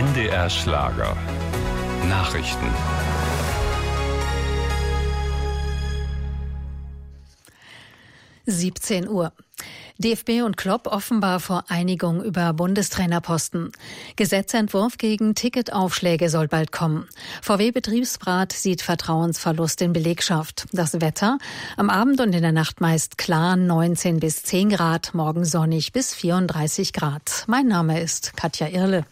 NDR Schlager. Nachrichten. (17 Uhr). DFB und Klopp offenbar vor Einigung über Bundestrainerposten. Gesetzentwurf gegen Ticketaufschläge soll bald kommen. VW-Betriebsrat sieht Vertrauensverlust in Belegschaft. Das Wetter: am Abend und in der Nacht meist klar, 19 bis 10 Grad, morgen sonnig bis 34 Grad. Mein Name ist Katja Irle.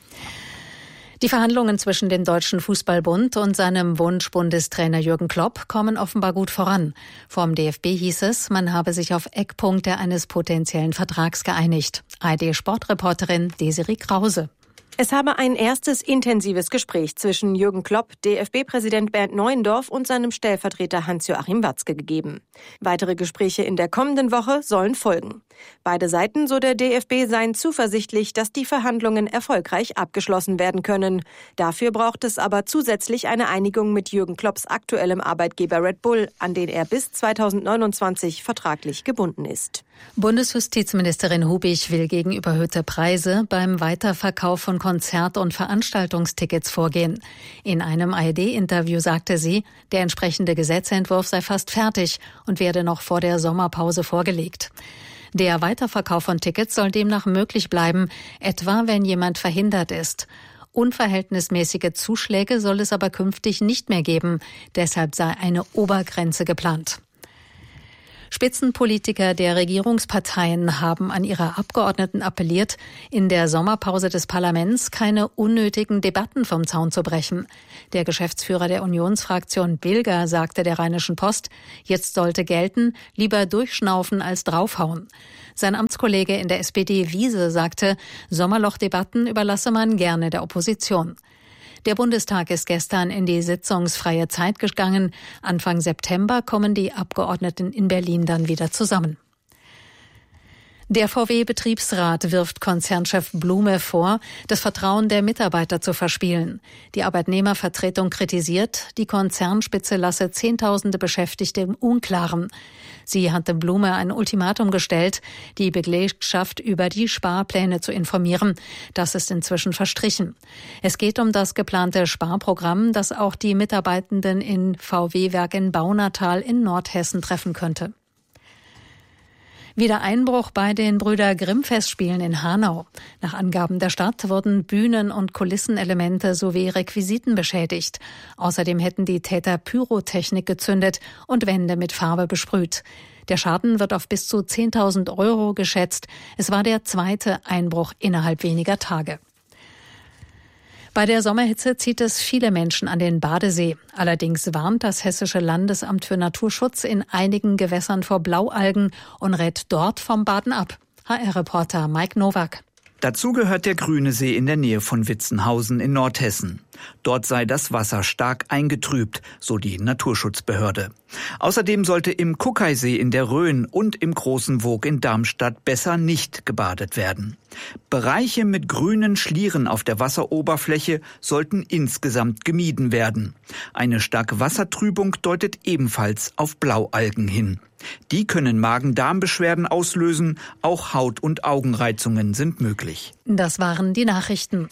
Die Verhandlungen zwischen dem Deutschen Fußballbund und seinem Wunschbundestrainer Jürgen Klopp kommen offenbar gut voran. Vom DFB hieß es, man habe sich auf Eckpunkte eines potenziellen Vertrags geeinigt. ARD-Sportreporterin Desiree Krause. Es habe ein erstes intensives Gespräch zwischen Jürgen Klopp, DFB-Präsident Bernd Neuendorf und seinem Stellvertreter Hans-Joachim Watzke gegeben. Weitere Gespräche in der kommenden Woche sollen folgen. Beide Seiten, so der DFB, seien zuversichtlich, dass die Verhandlungen erfolgreich abgeschlossen werden können. Dafür braucht es aber zusätzlich eine Einigung mit Jürgen Klopps aktuellem Arbeitgeber Red Bull, an den er bis 2029 vertraglich gebunden ist. Bundesjustizministerin Hubig will gegen überhöhte Preise beim Weiterverkauf von Konzert- und Veranstaltungstickets vorgehen. In einem ARD-Interview sagte sie, der entsprechende Gesetzentwurf sei fast fertig und werde noch vor der Sommerpause vorgelegt. Der Weiterverkauf von Tickets soll demnach möglich bleiben, etwa wenn jemand verhindert ist. Unverhältnismäßige Zuschläge soll es aber künftig nicht mehr geben. Deshalb sei eine Obergrenze geplant. Spitzenpolitiker der Regierungsparteien haben an ihre Abgeordneten appelliert, in der Sommerpause des Parlaments keine unnötigen Debatten vom Zaun zu brechen. Der Geschäftsführer der Unionsfraktion Bilger sagte der Rheinischen Post, jetzt sollte gelten, lieber durchschnaufen als draufhauen. Sein Amtskollege in der SPD Wiese sagte, Sommerlochdebatten überlasse man gerne der Opposition. Der Bundestag ist gestern in die sitzungsfreie Zeit gegangen. Anfang September kommen die Abgeordneten in Berlin dann wieder zusammen. Der VW-Betriebsrat wirft Konzernchef Blume vor, das Vertrauen der Mitarbeiter zu verspielen. Die Arbeitnehmervertretung kritisiert, die Konzernspitze lasse Zehntausende Beschäftigte im Unklaren. Sie hatte Blume ein Ultimatum gestellt, die Belegschaft über die Sparpläne zu informieren. Das ist inzwischen verstrichen. Es geht um das geplante Sparprogramm, das auch die Mitarbeitenden in VW-Werk in Baunatal in Nordhessen treffen könnte. Wieder Einbruch bei den Brüder Grimm-Festspielen in Hanau. Nach Angaben der Stadt wurden Bühnen- und Kulissenelemente sowie Requisiten beschädigt. Außerdem hätten die Täter Pyrotechnik gezündet und Wände mit Farbe besprüht. Der Schaden wird auf bis zu 10.000 € geschätzt. Es war der zweite Einbruch innerhalb weniger Tage. Bei der Sommerhitze zieht es viele Menschen an den Badesee. Allerdings warnt das Hessische Landesamt für Naturschutz in einigen Gewässern vor Blaualgen und rät dort vom Baden ab. HR-Reporter Mike Nowak. Dazu gehört der Grüne See in der Nähe von Witzenhausen in Nordhessen. Dort sei das Wasser stark eingetrübt, so die Naturschutzbehörde. Außerdem sollte im Kuckeisee in der Rhön und im Großen Woog in Darmstadt besser nicht gebadet werden. Bereiche mit grünen Schlieren auf der Wasseroberfläche sollten insgesamt gemieden werden. Eine starke Wassertrübung deutet ebenfalls auf Blaualgen hin. Die können Magen-Darm-Beschwerden auslösen, auch Haut- und Augenreizungen sind möglich. Das waren die Nachrichten.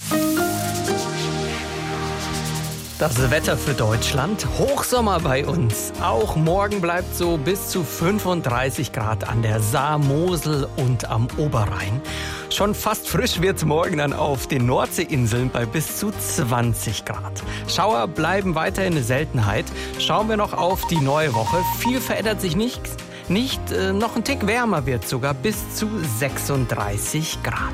Das Wetter für Deutschland, Hochsommer bei uns. Auch morgen bleibt so bis zu 35 Grad an der Saar, Mosel und am Oberrhein. Schon fast frisch wird's morgen dann auf den Nordseeinseln bei bis zu 20 Grad. Schauer bleiben weiterhin eine Seltenheit. Schauen wir noch auf die neue Woche. Viel verändert sich nicht. Noch ein Tick wärmer wird sogar bis zu 36 Grad.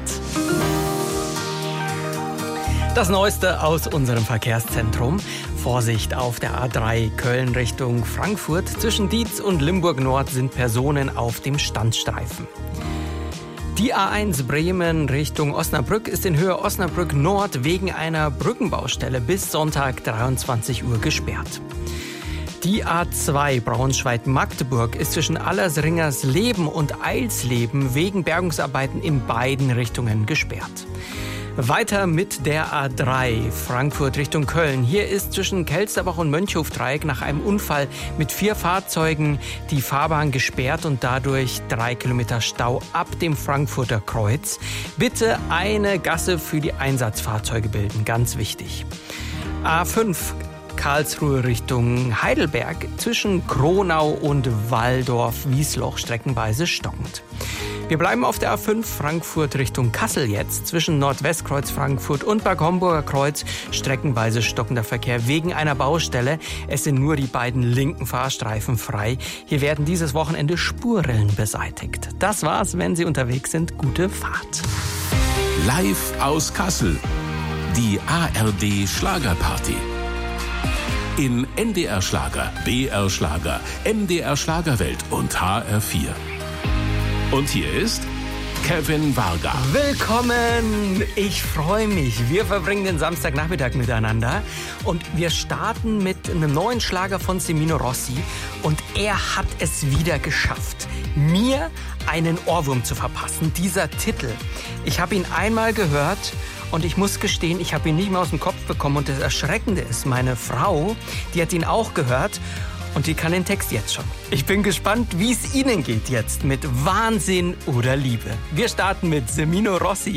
Das Neueste aus unserem Verkehrszentrum. Vorsicht auf der A3 Köln Richtung Frankfurt. Zwischen Dietz und Limburg Nord sind Personen auf dem Standstreifen. Die A1 Bremen Richtung Osnabrück ist in Höhe Osnabrück Nord wegen einer Brückenbaustelle bis Sonntag 23 Uhr gesperrt. Die A2 Braunschweig-Magdeburg ist zwischen Allersringersleben und Eilsleben wegen Bergungsarbeiten in beiden Richtungen gesperrt. Weiter mit der A3, Frankfurt Richtung Köln. Hier ist zwischen Kelsterbach und Mönchhofdreieck nach einem Unfall mit 4 Fahrzeugen die Fahrbahn gesperrt und dadurch 3 Kilometer Stau ab dem Frankfurter Kreuz. Bitte eine Gasse für die Einsatzfahrzeuge bilden, ganz wichtig. A5 Karlsruhe Richtung Heidelberg zwischen Kronau und Walldorf-Wiesloch streckenweise stockend. Wir bleiben auf der A5 Frankfurt Richtung Kassel jetzt. Zwischen Nordwestkreuz Frankfurt und Bad Homburger Kreuz streckenweise stockender Verkehr wegen einer Baustelle. Es sind nur die beiden linken Fahrstreifen frei. Hier werden dieses Wochenende Spurrillen beseitigt. Das war's, wenn Sie unterwegs sind. Gute Fahrt. Live aus Kassel. Die ARD Schlagerparty. In NDR Schlager, BR Schlager, MDR Schlagerwelt und HR4. Und hier ist Kevin Varga. Willkommen! Ich freue mich. Wir verbringen den Samstagnachmittag miteinander und wir starten mit einem neuen Schlager von Semino Rossi und er hat es wieder geschafft, mir einen Ohrwurm zu verpassen. Dieser Titel. Ich habe ihn einmal gehört und ich muss gestehen, ich habe ihn nicht mehr aus dem Kopf bekommen und das Erschreckende ist, meine Frau, die hat ihn auch gehört. Und die kann den Text jetzt schon. Ich bin gespannt, wie es Ihnen geht jetzt mit Wahnsinn oder Liebe. Wir starten mit Semino Rossi.